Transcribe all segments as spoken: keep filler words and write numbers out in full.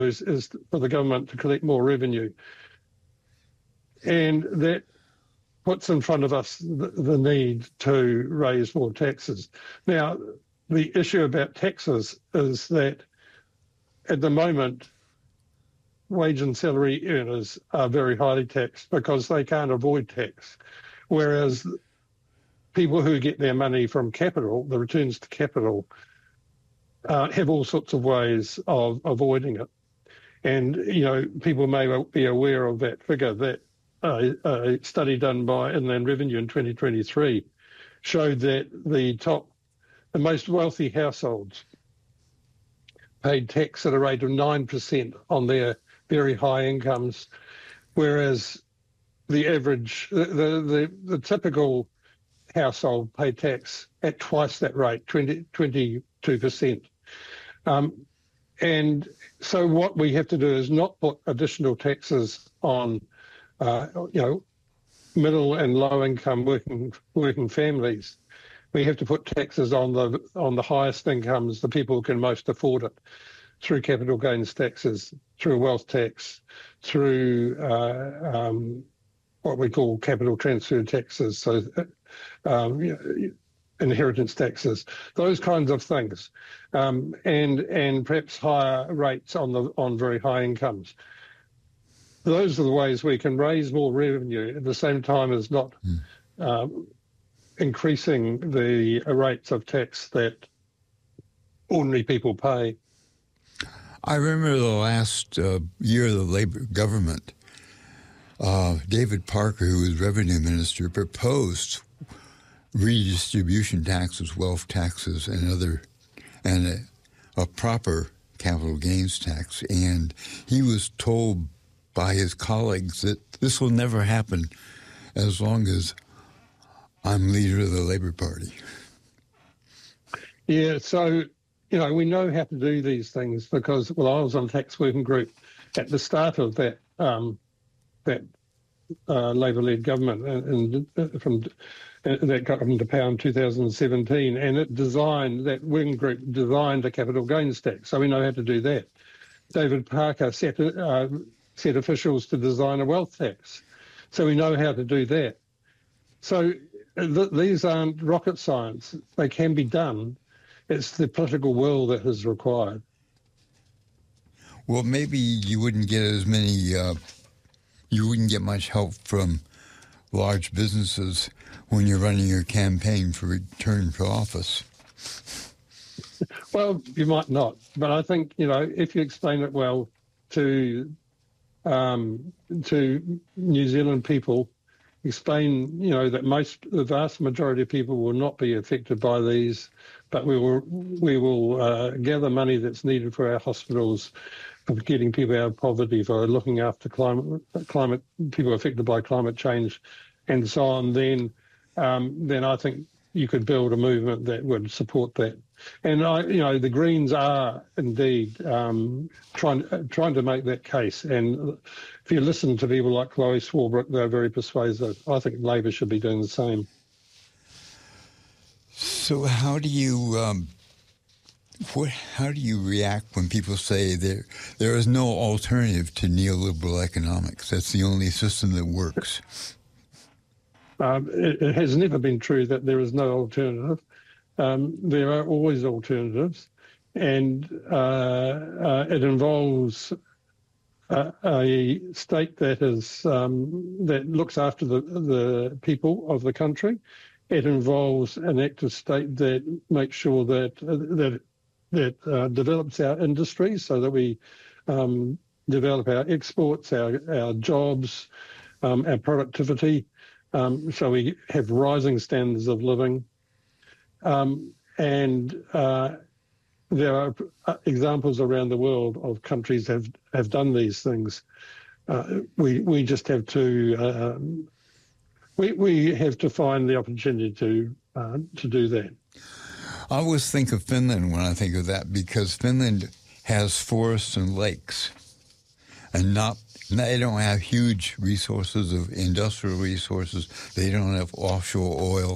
is, is for the government to collect more revenue. And that puts in front of us the, the need to raise more taxes. Now, the issue about taxes is that at the moment, wage and salary earners are very highly taxed because they can't avoid tax, whereas people who get their money from capital, the returns to capital, uh, have all sorts of ways of avoiding it. And, you know, people may be aware of that figure that uh, a study done by Inland Revenue in twenty twenty-three showed that the top, the most wealthy households paid tax at a rate of nine percent on their very high incomes, whereas the average, the, the, the typical household paid tax at twice that rate, twenty, twenty-two percent. Um, and so what we have to do is not put additional taxes on, uh, you know, middle and low income working working families. We have to put taxes on the on the highest incomes, the people who can most afford it, through capital gains taxes, through wealth tax, through uh, um, what we call capital transfer taxes, so um, you know, inheritance taxes, those kinds of things, um, and and perhaps higher rates on the on very high incomes. Those are the ways we can raise more revenue at the same time as not mm. um, increasing the rates of tax that ordinary people pay. I remember the last uh, year of the Labour government, uh, David Parker, who was Revenue Minister, proposed redistribution taxes, wealth taxes, and other, and a, a proper capital gains tax. And he was told by his colleagues that this will never happen as long as I'm leader of the Labour Party. Yeah, so, you know, we know how to do these things because, well, I was on tax working group at the start of that um, that uh, Labour-led government, and, and from uh, that got into power in two thousand seventeen, and it designed, that working group designed a capital gains tax, so we know how to do that. David Parker set, uh, set officials to design a wealth tax, so we know how to do that. So th- these aren't rocket science. They can be done. It's the political will that is required. Well, maybe you wouldn't get as many, uh, you wouldn't get much help from large businesses when you're running your campaign for return to office. Well, you might not, but I think, you know, if you explain it well to um, to New Zealand people, explain, you know, that most, the vast majority of people will not be affected by these, but we will we will uh, gather money that's needed for our hospitals, for getting people out of poverty, for looking after climate climate people affected by climate change, and so on. Then, um, then I think you could build a movement that would support that. And I, you know, the Greens are indeed um, trying trying to make that case. And if you listen to people like Chloe Swarbrick, they're very persuasive. I think Labor should be doing the same. So how do you um, what? How do you react when people say there there is no alternative to neoliberal economics? That's the only system that works. Um, it, it has never been true that there is no alternative. Um, there are always alternatives, and uh, uh, it involves uh, a state that is um, that looks after the the people of the country. It involves an active state that makes sure that uh, that that uh, develops our industries so that we um, develop our exports, our our jobs, um, our productivity, um, so we have rising standards of living. Um, and uh, there are examples around the world of countries have have done these things. Uh, we we just have to uh, we we have to find the opportunity to uh, to do that. I always think of Finland when I think of that, because Finland has forests and lakes, and not they don't have huge resources of industrial resources. They don't have offshore oil.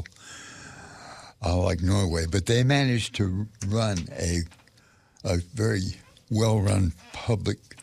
Uh, like Norway, but they managed to run a a very well-run public